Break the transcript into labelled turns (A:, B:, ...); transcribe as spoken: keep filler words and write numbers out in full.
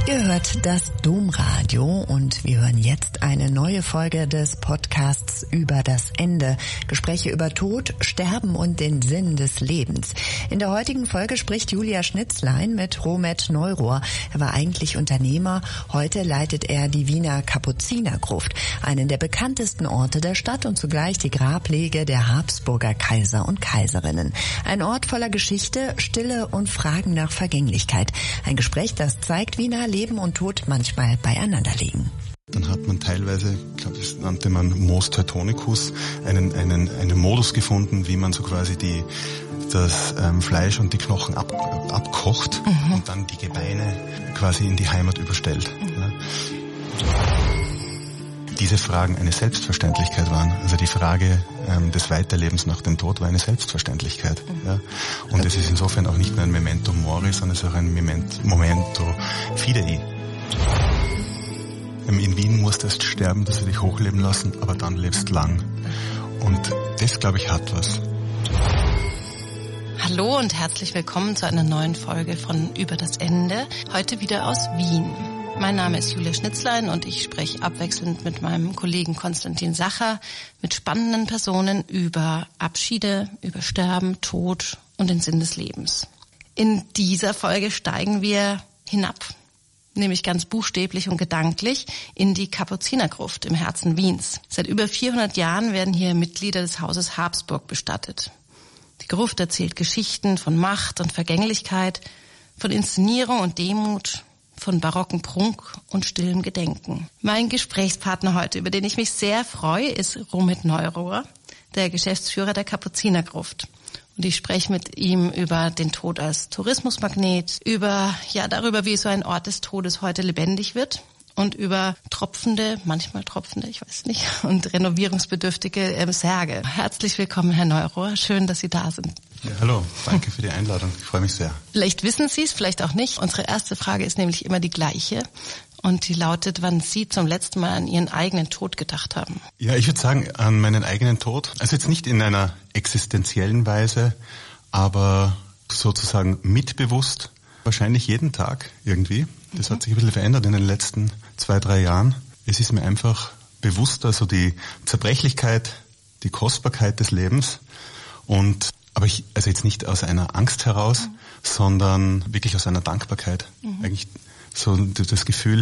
A: Ihr hört das Domradio und wir hören jetzt eine neue Folge des Podcasts über das Ende. Gespräche über Tod, Sterben und den Sinn des Lebens. In der heutigen Folge spricht Julia Schnitzlein mit Romet Neurohr. Er war eigentlich Unternehmer. Heute leitet er die Wiener Kapuzinergruft, einen der bekanntesten Orte der Stadt und zugleich die Grablege der Habsburger Kaiser und Kaiserinnen. Ein Ort voller Geschichte, Stille und Fragen nach Vergänglichkeit. Ein Gespräch, das zeigt, wie nah Leben und Tod manchmal beieinander liegen.
B: Dann hat man teilweise, ich glaube, das nannte man Mos Teutonicus, einen, einen, einen Modus gefunden, wie man so quasi die, das ähm, Fleisch und die Knochen ab, abkocht mhm. und dann die Gebeine quasi in die Heimat überstellt. Mhm. Ja. Diese Fragen eine Selbstverständlichkeit waren. Also die Frage ähm, des Weiterlebens nach dem Tod war eine Selbstverständlichkeit. Mhm. Ja. Und es ist insofern auch nicht nur ein Memento Mori, sondern es ist auch ein Memento Fidei. In Wien musst du erst sterben, dass sie dich hochleben lassen, aber dann lebst lang. Und das, glaube ich, hat was.
C: Hallo und herzlich willkommen zu einer neuen Folge von Über das Ende. Heute wieder aus Wien. Mein Name ist Julia Schnitzlein und ich spreche abwechselnd mit meinem Kollegen Konstantin Sacher mit spannenden Personen über Abschiede, über Sterben, Tod und den Sinn des Lebens. In dieser Folge steigen wir hinab, nämlich ganz buchstäblich und gedanklich, in die Kapuzinergruft im Herzen Wiens. Seit über vierhundert Jahren werden hier Mitglieder des Hauses Habsburg bestattet. Die Gruft erzählt Geschichten von Macht und Vergänglichkeit, von Inszenierung und Demut, von barocken Prunk und stillem Gedenken. Mein Gesprächspartner heute, über den ich mich sehr freue, ist Romet Neurohr, der Geschäftsführer der Kapuzinergruft. Und ich spreche mit ihm über den Tod als Tourismusmagnet, über ja darüber, wie so ein Ort des Todes heute lebendig wird und über tropfende, manchmal tropfende, ich weiß nicht, und renovierungsbedürftige ähm, Särge. Herzlich willkommen, Herr Neurohr. Schön, dass Sie da sind.
B: Ja, hallo, danke für die Einladung. Ich freue mich sehr.
C: Vielleicht wissen Sie es, vielleicht auch nicht. Unsere erste Frage ist nämlich immer die gleiche. Und die lautet, wann Sie zum letzten Mal an Ihren eigenen Tod gedacht haben.
B: Ja, ich würde sagen, an meinen eigenen Tod. Also jetzt nicht in einer existenziellen Weise, aber sozusagen mitbewusst. Wahrscheinlich jeden Tag irgendwie. Das mhm. hat sich ein bisschen verändert in den letzten zwei, drei Jahren. Es ist mir einfach bewusst, also die Zerbrechlichkeit, die Kostbarkeit des Lebens. Und aber ich, also jetzt nicht aus einer Angst heraus, mhm. sondern wirklich aus einer Dankbarkeit. Mhm. Eigentlich so das Gefühl,